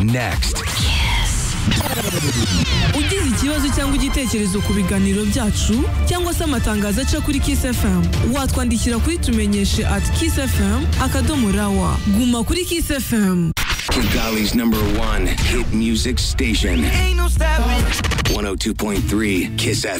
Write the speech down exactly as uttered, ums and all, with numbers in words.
next. Ugize ikibazo cyangwa igitekerezo ku biganiro byacu cyangwa se amatangazo aca kuri Kiss F M, watwandikira kuri tumenyeshe at kiss f m akadomo rawa. Guma kuri Kiss F M. Kigali's number one hit music station. one oh two point three Kiss F M.